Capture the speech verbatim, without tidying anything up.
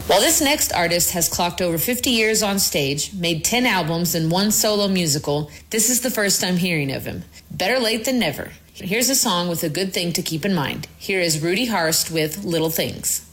While this next artist has clocked over fifty years on stage, made ten albums and one solo musical, this is the first I'm hearing of him. Better late than never. Here's a song with a good thing to keep in mind. Here is Rudy Harst with Little Things.